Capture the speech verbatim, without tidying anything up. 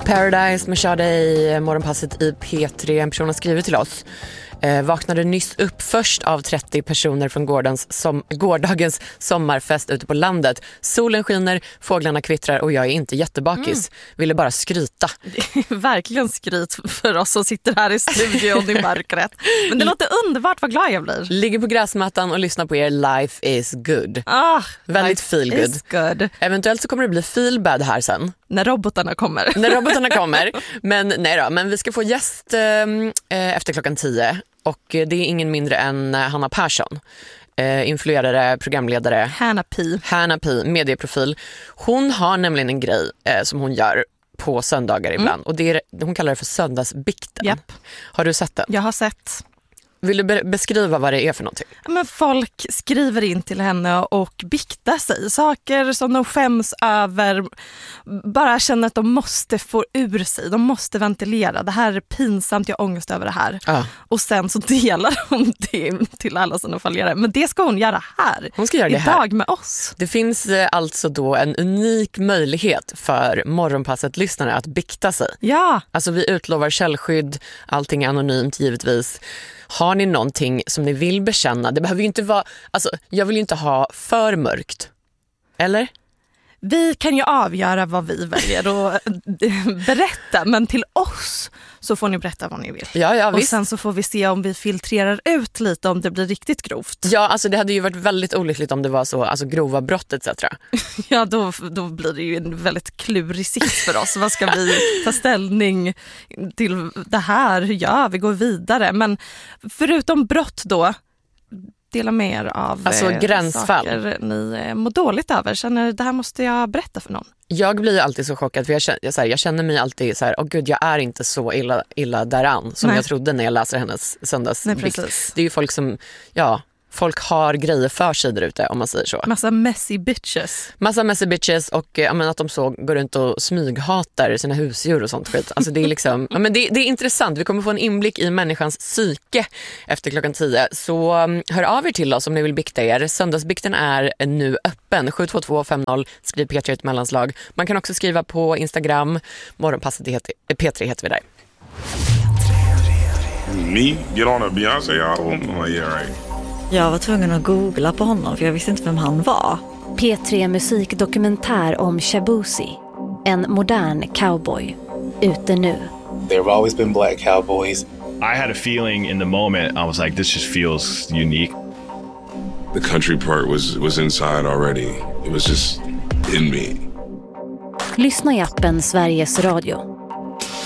Paradise med Sade i morgonpasset i P tre. En person har skrivit till oss. Eh, vaknade nyss upp först av trettio personer från gårdens som, gårdagens sommarfest ute på landet. Solen skiner, fåglarna kvittrar och jag är inte jättebakis. Mm. Ville bara skryta. Verkligen skryt för oss som sitter här i studion i mörkret. Men det låter underbart, vad glad jag blir. Ligger på gräsmattan och lyssnar på er Life is good. Ah, Väldigt feel good. good. Eventuellt så kommer det bli feel bad här sen. När robotarna kommer. När robotarna kommer. Men nej då, men vi ska få gäst eh, efter klockan tio. Och det är ingen mindre än Hanna Persson. Eh, influerare, programledare. Hanna P. Hanna P, medieprofil. Hon har nämligen en grej eh, som hon gör på söndagar ibland. Mm. Och det är, hon kallar det för söndagsbikten. Yep. Har du sett den? Jag har sett. Vill du be- beskriva vad det är för någonting? Men folk skriver in till henne och biktar sig. Saker som de skäms över. Bara känner att de måste få ur sig. De måste ventilera. Det här är pinsamt, jag har ångest över det här. Ah. Och sen så delar hon det till alla sina följare. Men det ska hon göra här. Hon ska göra det idag här. Med oss. Det finns alltså då en unik möjlighet för morgonpasset-lyssnare att bikta sig. Ja. Alltså vi utlovar källskydd. Allting är anonymt givetvis. Har ni någonting som ni vill bekänna? Det behöver ju inte vara... Alltså, jag vill ju inte ha för mörkt. Eller? Vi kan ju avgöra vad vi väljer att berätta. Men till oss så får ni berätta vad ni vill. Ja, ja, och visst. sen så får vi se om vi filtrerar ut lite om det blir riktigt grovt. Ja, alltså det hade ju varit väldigt olyckligt om det var så, alltså grova brott et cetera. Ja, då, då blir det ju en väldigt klurig sits för oss. Vad ska vi ta ställning till det här? Hur gör vi? Går vidare? Men förutom brott då, dela med er av alltså, gränsfall. Saker ni mår dåligt över. Känner, det här måste jag berätta för någon. Jag blir alltid så chockad för jag känner, jag, så här, jag känner mig alltid så här, åh gud, jag är inte så illa, illa däran som Nej. jag trodde när jag läser hennes söndagsbikt. Det är ju folk som, ja, folk har grejer för sig där ute om man säger så. Massa messy bitches. Massa messy bitches och ja, men att de så går runt och smyghatar sina husdjur och sånt skit. Alltså det är liksom, ja, men det, det är intressant. Vi kommer få en inblick i människans psyke efter klockan tio. Så um, hör av er till oss om ni vill bikta er. Söndagsbikten är nu öppen. sju två två fem noll, skriv P tre ett mellanslag. Man kan också skriva på Instagram. Morgonpasset heter, P tre heter vi där. Me? Get on a Beyoncé album? Oh, yeah, right. Jag var tvungen att googla på honom för jag visste inte vem han var. P tre musikdokumentär om Shaboozey, en modern cowboy. Ute nu. There have always been black cowboys. I had a feeling in the moment, I was like, this just feels unique. The country part was, was inside already. It was just in me. Lyssna i appen Sveriges Radio